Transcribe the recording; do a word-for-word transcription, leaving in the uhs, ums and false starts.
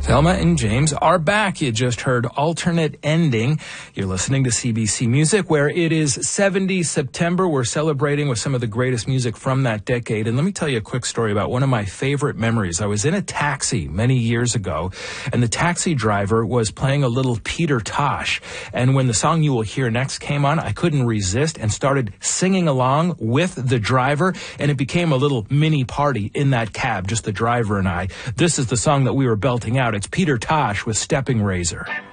Thelma and James are back. You just heard Alternate Ending. You're listening to C B C Music, where it is seventy September. We're celebrating with some of the greatest music from that decade. And let me tell you a quick story about one of my favorite memories. I was in a taxi many years ago, and the taxi driver was playing a little Peter Tosh. And when the song you will hear next came on, I couldn't resist and started singing along with the driver, and it became a little mini party in that cab, just the driver and I. This is the song that we were belting out. It's Peter Tosh with Stepping Razor.